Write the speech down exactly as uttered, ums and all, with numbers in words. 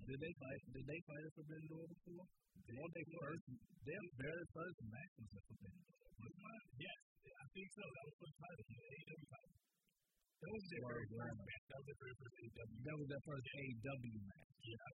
Did they fight? Did they fight at Forbidden Door before? They won their first, their very first match was at Forbidden Door. Yes, I think so. That was the title, the A E W title. That was their Word, very first word. match. That was their very first A E W. That was their first A E W match. Yeah,